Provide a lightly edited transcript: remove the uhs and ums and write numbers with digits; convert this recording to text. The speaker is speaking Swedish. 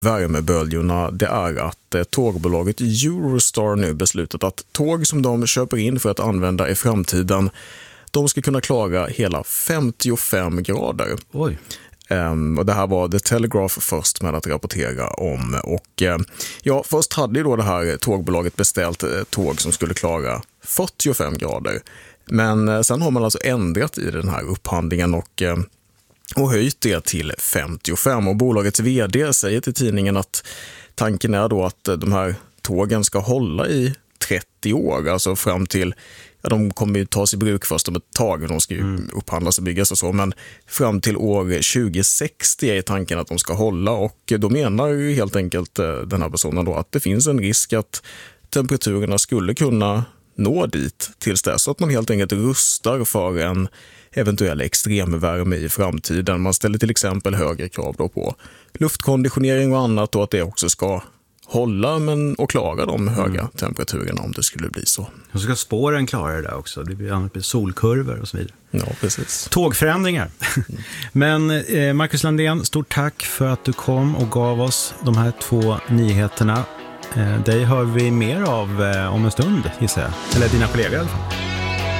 värmeböljorna, det är att tågbolaget Eurostar nu beslutat att tåg som de köper in för att använda i framtiden, de ska kunna klara hela 55 grader. Oj. Och det här var The Telegraph först med att rapportera om. Och först hade ju då det här tågbolaget beställt tåg som skulle klara 45 grader. Men sen har man alltså ändrat i den här upphandlingen och höjt det till 55. Och bolagets vd säger till tidningen att tanken är då att de här tågen ska hålla i 30 år, alltså fram till, de kommer ju tas i bruk först om ett tag, de ska ju upphandlas och byggas och så, men fram till år 2060 är tanken att de ska hålla, och då menar ju helt enkelt den här personen då att det finns en risk att temperaturerna skulle kunna nå dit tills dess, så att man helt enkelt rustar för en eventuell extremvärme i framtiden. Man ställer till exempel högre krav då på luftkonditionering och annat, och att det också ska hålla och klara de höga temperaturerna om det skulle bli så. Och så ska spåren klara det där också. Det blir solkurvor och så vidare. Ja, precis. Tågförändringar. Men Marcus Landén, stort tack för att du kom och gav oss de här 2 nyheterna. Dig hör vi mer av om en stund, gissar jag. Eller dina kollegor i alla fall.